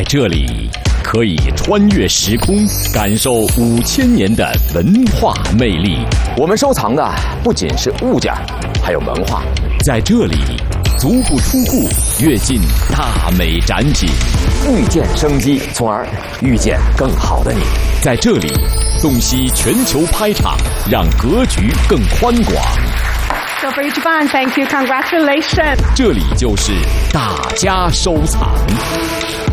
这里可以穿越时空，感受5000年的文化魅力。 我们收藏的不仅是物件，还有文化。 在这里，足不出户，跃进大美展品， 遇见生机，从而遇见更好的你。 在这里，洞悉全球拍场，让格局更宽广。 So for Japan, thank you, congratulations. 这里就是大家收藏。